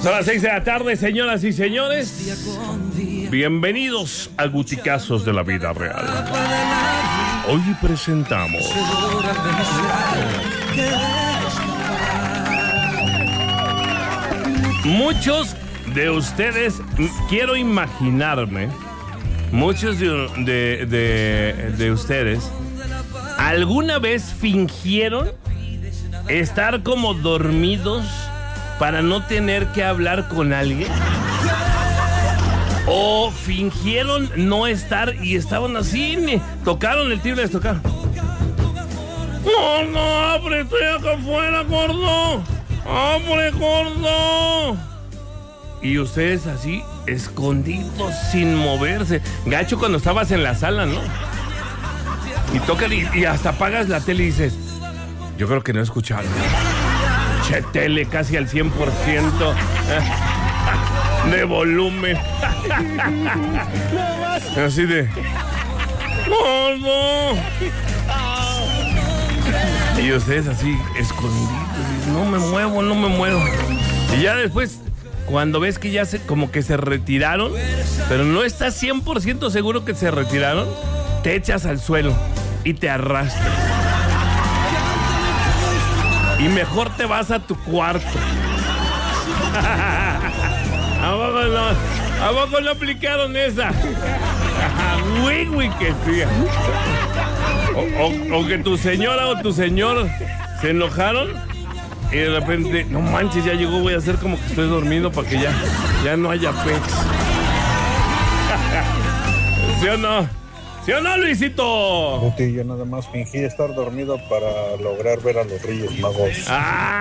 Son las 6 de la tarde, señoras y señores. Bienvenidos a Guticazos de la Vida Real. Hoy presentamos muchos de ustedes, quiero imaginarme, muchos de ustedes alguna vez fingieron estar como dormidos para no tener que hablar con alguien, o fingieron no estar y estaban así, tocaron el timbre, les tocaron. ¡Gordo, abre! Estoy acá afuera, gordo. ¡Abre, gordo! Y ustedes así, escondidos, sin moverse. Gacho cuando estabas en la sala, ¿no? Y tocan y hasta apagas la tele y dices, yo creo que no escucharon. Che, tele casi al 100% de volumen. Así de... ¡Gordo! Y ustedes así, escondidos. No me muevo. Y ya después, cuando ves que ya como que se retiraron, pero no estás 100% seguro que se retiraron, te echas al suelo y te arrastras. Y mejor te vas a tu cuarto. ¿A poco no aplicaron esa? Güey, que sí. O que tu señora o tu señor se enojaron y de repente, no manches, ya llegó, voy a hacer como que estoy dormido para que ya no haya pex. ¿Sí o no? ¿Sí o no, Luisito? Guti, yo nada más fingí estar dormido para lograr ver a los Reyes Magos.